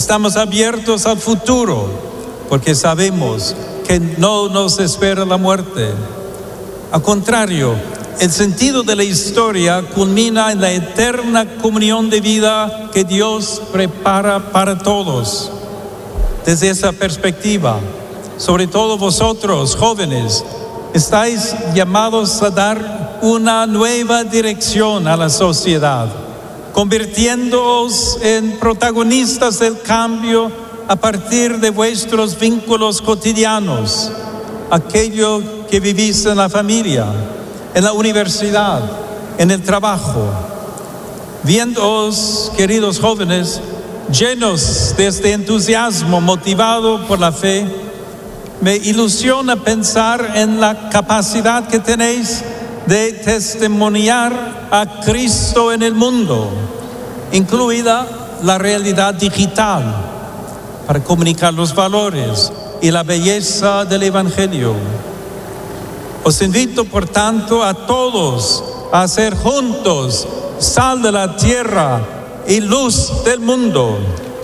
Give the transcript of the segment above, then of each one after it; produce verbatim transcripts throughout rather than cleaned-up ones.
Estamos abiertos al futuro porque sabemos que no nos espera la muerte. Al contrario, el sentido de la historia culmina en la eterna comunión de vida que Dios prepara para todos. Desde esa perspectiva, sobre todo vosotros, jóvenes, estáis llamados a dar una nueva dirección a la sociedad, convirtiéndoos en protagonistas del cambio a partir de vuestros vínculos cotidianos, aquello que vivís en la familia, en la universidad, en el trabajo. Viéndoos, queridos jóvenes, llenos de este entusiasmo motivado por la fe, me ilusiona pensar en la capacidad que tenéis de testimoniar a Cristo en el mundo, incluida la realidad digital, para comunicar los valores y la belleza del Evangelio. Os invito, por tanto, a todos a hacer juntos sal de la tierra y luz del mundo.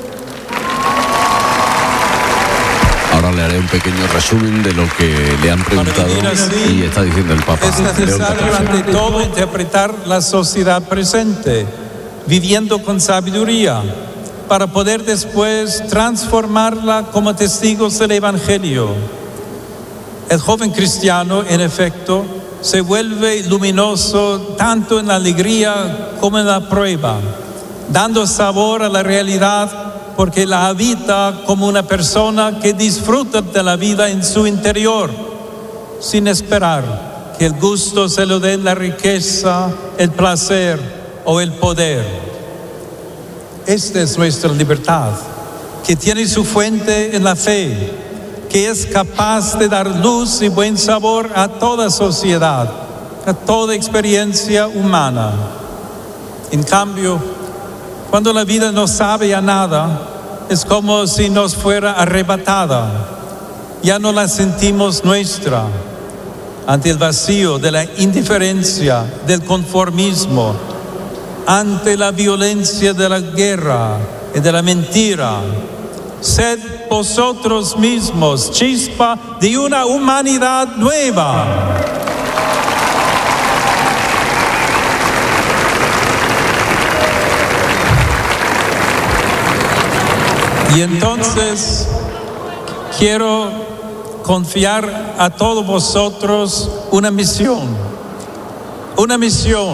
Ahora le haré un pequeño resumen de lo que le han preguntado así, y está diciendo el Papa. Es necesario ante todo interpretar la sociedad presente, viviendo con sabiduría, para poder después transformarla como testigos del Evangelio. El joven cristiano, en efecto, se vuelve luminoso tanto en la alegría como en la prueba, dando sabor a la realidad porque la habita como una persona que disfruta de la vida en su interior, sin esperar que el gusto se lo dé la riqueza, el placer o el poder. Esta es nuestra libertad, que tiene su fuente en la fe, que es capaz de dar luz y buen sabor a toda sociedad, a toda experiencia humana. En cambio, cuando la vida no sabe a nada, es como si nos fuera arrebatada. Ya no la sentimos nuestra. Ante el vacío de la indiferencia, del conformismo, ante la violencia de la guerra y de la mentira, sed vosotros mismos chispa de una humanidad nueva. Y entonces quiero confiar a todos vosotros una misión, una misión,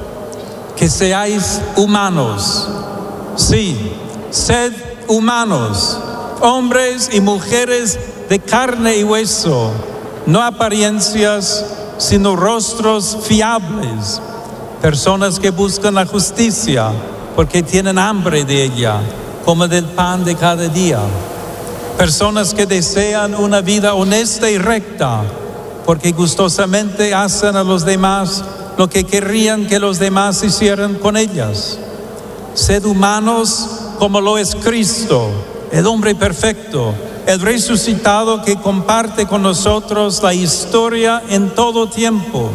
que seáis humanos. Sí, sed humanos, hombres y mujeres de carne y hueso, no apariencias, sino rostros fiables, personas que buscan la justicia porque tienen hambre de ella, como del pan de cada día. Personas que desean una vida honesta y recta, porque gustosamente hacen a los demás lo que querrían que los demás hicieran con ellas. Sed humanos como lo es Cristo, el hombre perfecto, el resucitado que comparte con nosotros la historia en todo tiempo.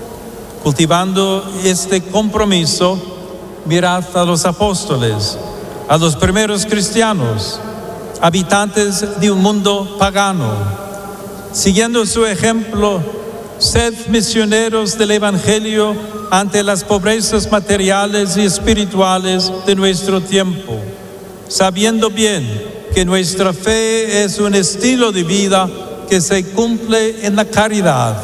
Cultivando este compromiso, mirad a los apóstoles, a los primeros cristianos, habitantes de un mundo pagano. Siguiendo su ejemplo, sed misioneros del Evangelio ante las pobrezas materiales y espirituales de nuestro tiempo, sabiendo bien que nuestra fe es un estilo de vida que se cumple en la caridad.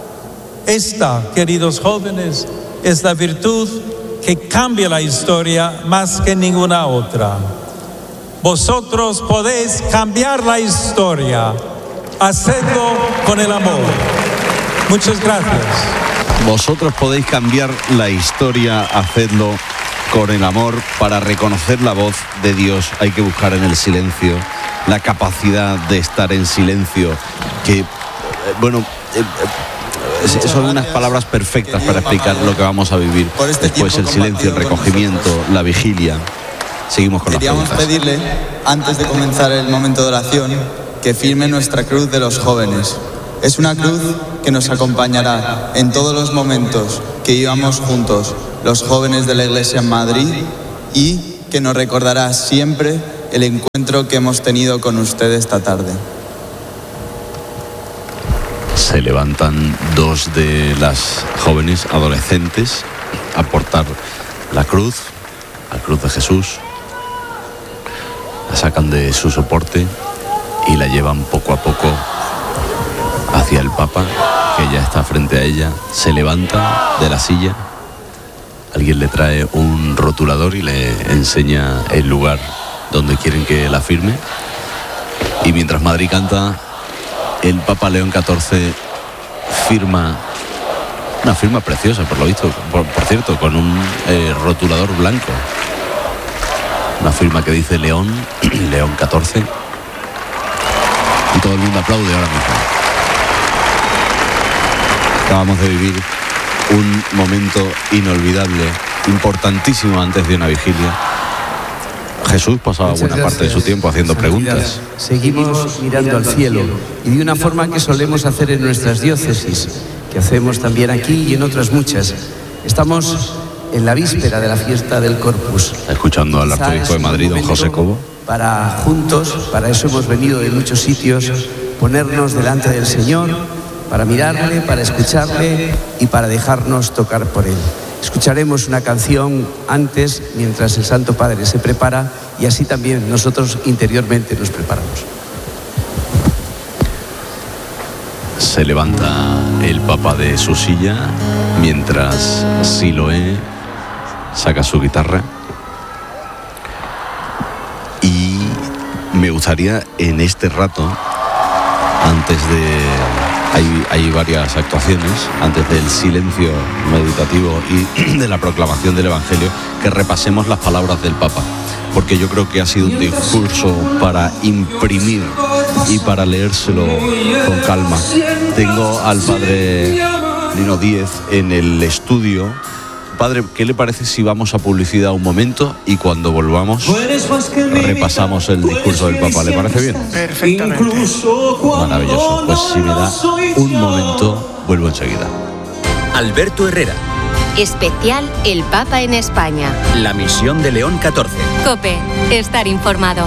Esta, queridos jóvenes, es la virtud que cambia la historia más que ninguna otra. Vosotros podéis cambiar la historia. Hacedlo con el amor. Muchas gracias. Vosotros podéis cambiar la historia, hacedlo con el amor. Para reconocer la voz de Dios hay que buscar en el silencio, la capacidad de estar en silencio, que, bueno, eh, eh, son unas palabras perfectas para explicar lo que vamos a vivir después: el silencio, el recogimiento, la vigilia. Seguimos con las preguntas. Queríamos pedirle, antes de comenzar el momento de oración, que firme nuestra cruz de los jóvenes. Es una cruz que nos acompañará en todos los momentos que íbamos juntos, los jóvenes de la Iglesia en Madrid, y que nos recordará siempre el encuentro que hemos tenido con usted esta tarde. Se levantan dos de las jóvenes adolescentes a portar la cruz, la cruz de Jesús. La sacan de su soporte y la llevan poco a poco hacia el Papa, que ya está frente a ella. Se levanta de la silla, alguien le trae un rotulador y le enseña el lugar donde quieren que la firme. Y mientras Madrid canta, el Papa León catorce firma, una firma preciosa por lo visto, por, por cierto, con un eh, rotulador blanco. Una firma que dice León, León catorce. Y todo el mundo aplaude ahora mismo. Acabamos de vivir un momento inolvidable, importantísimo antes de una vigilia. Jesús pasaba Muchas buena parte de su tiempo haciendo preguntas. Seguimos mirando al cielo y de una forma que solemos hacer en nuestras diócesis, que hacemos también aquí y en otras muchas. Estamos en la víspera de la fiesta del Corpus. Escuchando al arzobispo de Madrid, don José Cobo. Para juntos, para eso hemos venido de muchos sitios, ponernos delante del Señor, para mirarle, para escucharle y para dejarnos tocar por Él. Escucharemos una canción antes, mientras el Santo Padre se prepara, y así también nosotros interiormente nos preparamos. Se levanta el Papa de su silla mientras Siloé saca su guitarra. Y me gustaría en este rato, antes de... Hay, hay varias actuaciones, antes del silencio meditativo y de la proclamación del Evangelio, que repasemos las palabras del Papa, porque yo creo que ha sido un discurso para imprimir y para leérselo con calma. Tengo al padre Lino Díez en el estudio. Padre, ¿qué le parece si vamos a publicidad un momento y cuando volvamos repasamos el discurso del Papa? ¿Le parece bien? Perfectamente. Maravilloso. Pues si me da un momento, vuelvo enseguida. Alberto Herrera. Especial El Papa en España. La misión de León catorce. COPE. Estar informado.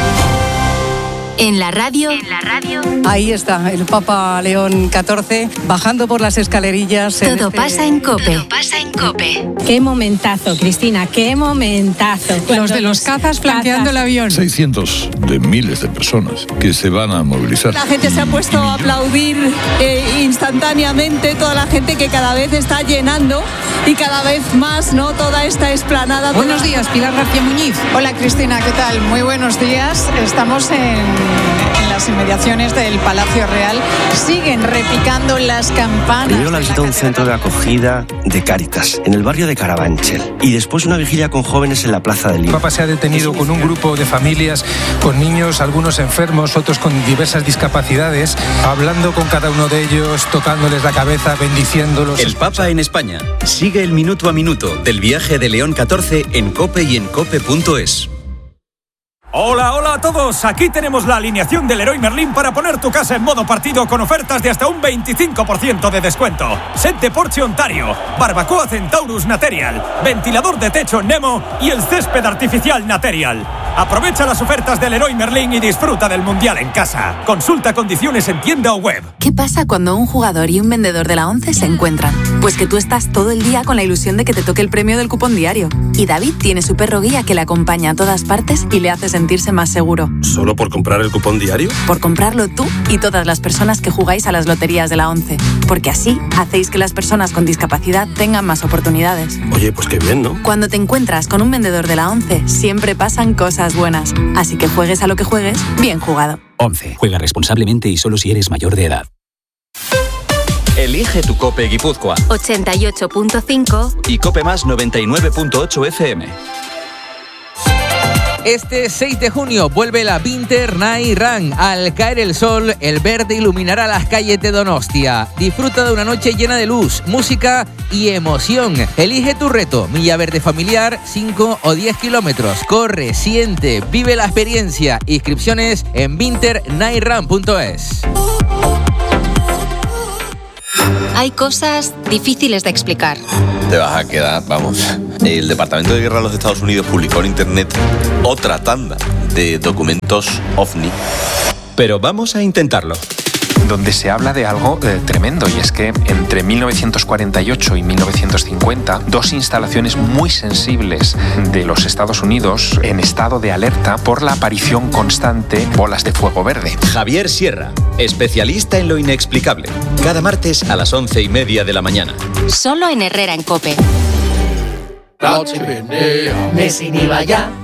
En la radio. En la radio. Ahí está, el Papa León catorce, bajando por las escalerillas. Todo este... pasa en COPE. Todo pasa en COPE. Qué momentazo, Cristina, qué momentazo. Cuando los de los cazas flanqueando el avión. seiscientos de miles de personas que se van a movilizar. La gente se ha puesto a aplaudir eh, instantáneamente, toda la gente que cada vez está llenando y cada vez más, ¿no? Toda esta explanada. Buenos toda... días, Pilar García Muñiz. Hola Cristina, ¿qué tal? Muy buenos días. Estamos en, en las inmediaciones del Palacio Real. Siguen repicando las campanas. Primero la visita a un centro de acogida de Cáritas, en el barrio de Carabanchel. Y después una vigilia con jóvenes en la Plaza de Lima. El Papa se ha detenido con un grupo de familias, con niños, algunos enfermos, otros con diversas discapacidades, hablando con cada uno de ellos, tocándoles la cabeza, bendiciéndolos. El Papa en España. Sigue el minuto a minuto del viaje de León catorce en COPE y en cope punto es. Hola, hola a todos. Aquí tenemos la alineación del Leroy Merlin para poner tu casa en modo partido con ofertas de hasta un veinticinco por ciento de descuento. Set de Porsche Ontario, barbacoa Centaurus Material, ventilador de techo Nemo y el césped artificial Material. Aprovecha las ofertas del Leroy Merlin y disfruta del Mundial en casa. Consulta condiciones en tienda o web. ¿Qué pasa cuando un jugador y un vendedor de la ONCE se encuentran? Pues que tú estás todo el día con la ilusión de que te toque el premio del cupón diario. Y David tiene su perro guía que le acompaña a todas partes y le hace sentirse más seguro. ¿Solo por comprar el cupón diario? Por comprarlo tú y todas las personas que jugáis a las loterías de la ONCE. Porque así hacéis que las personas con discapacidad tengan más oportunidades. Oye, pues qué bien, ¿no? Cuando te encuentras con un vendedor de la ONCE, siempre pasan cosas buenas. Así que juegues a lo que juegues, bien jugado. ONCE. Juega responsablemente y solo si eres mayor de edad. Elige tu COPE Guipúzcoa. ochenta y ocho punto cinco y COPE Más noventa y nueve punto ocho F M. Este seis de junio vuelve la Winter Night Run. Al caer el sol, el verde iluminará las calles de Donostia. Disfruta de una noche llena de luz, música y emoción. Elige tu reto, milla verde familiar, cinco o diez kilómetros. Corre, siente, vive la experiencia. Inscripciones en winter night run punto es. Hay cosas difíciles de explicar. Te vas a quedar, vamos. El Departamento de Guerra de los Estados Unidos publicó en internet otra tanda de documentos OVNI. Pero vamos a intentarlo. Donde se habla de algo eh, tremendo, y es que entre mil novecientos cuarenta y ocho y mil novecientos cincuenta, dos instalaciones muy sensibles de los Estados Unidos en estado de alerta por la aparición constante de bolas de fuego verde. Javier Sierra, especialista en lo inexplicable. Cada martes a las once y media de la mañana. Solo en Herrera en COPE. Messi ni vaya.